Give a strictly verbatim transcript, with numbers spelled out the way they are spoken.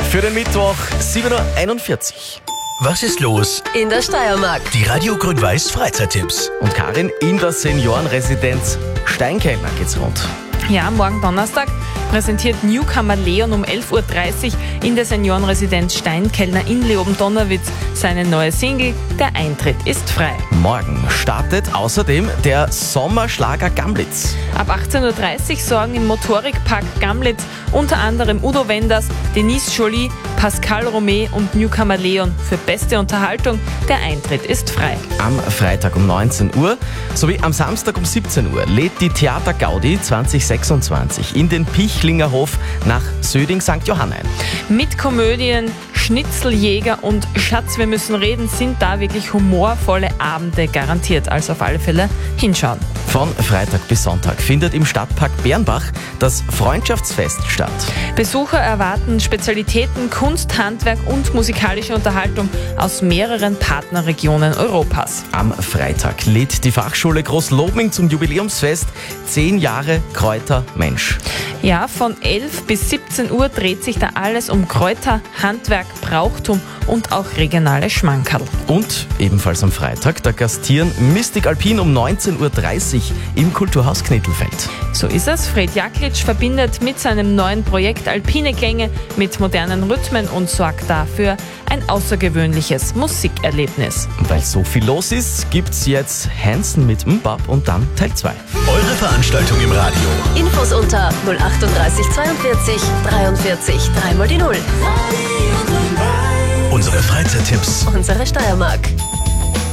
Für den Mittwoch sieben Uhr einundvierzig. Was ist los? In der Steiermark. Die Radio Grün-Weiß Freizeittipps. Und Karin, in der Seniorenresidenz Steinkellner geht's rund. Ja, morgen Donnerstag präsentiert Newcomer Leon um elf Uhr dreißig in der Seniorenresidenz Steinkellner in Leoben-Donnerwitz seine neue Single Der Eintritt ist frei. Morgen startet außerdem der Sommerschlager Gamlitz. Ab achtzehn Uhr dreißig sorgen im Motorikpark Gamlitz unter anderem Udo Wenders, Denise Jolie, Pascal Romé und Newcomer Leon für beste Unterhaltung. Der Eintritt ist frei. Am Freitag um neunzehn Uhr sowie am Samstag um siebzehn Uhr lädt die Theater Gaudi zwanzig sechsundzwanzig in den Pichlinger Hof nach Söding Sankt Johann ein. Mit Komödien, Schnitzeljäger und Schatz, wir müssen reden, sind da wirklich humorvolle Abende garantiert. Also auf alle Fälle hinschauen. Von Freitag bis Sonntag findet im Stadtpark Bernbach das Freundschaftsfest statt. Besucher erwarten Spezialitäten, Kunst, Handwerk und musikalische Unterhaltung aus mehreren Partnerregionen Europas. Am Freitag lädt die Fachschule Großlobing zum Jubiläumsfest zehn Jahre Kräuter Mensch. Ja, von elf bis siebzehn Uhr dreht sich da alles um Kräuter, Handwerk, Brauchtum und auch regionale Schmankerl. Und ebenfalls am Freitag, da gastieren Mystic Alpin um neunzehn Uhr dreißig im Kulturhaus Knittelfeld. So ist es. Fred Jaklitsch verbindet mit seinem neuen Projekt alpine Klänge mit modernen Rhythmen und sorgt dafür ein außergewöhnliches Musikerlebnis. Weil so viel los ist, gibt's jetzt Hansen mit Mbab und dann Teil zwei. Eure Veranstaltung im Radio. Infos unter null achtunddreißig zweiundvierzig dreiundvierzig dreimal die Null. Unsere Freizeittipps. Unsere Steiermark.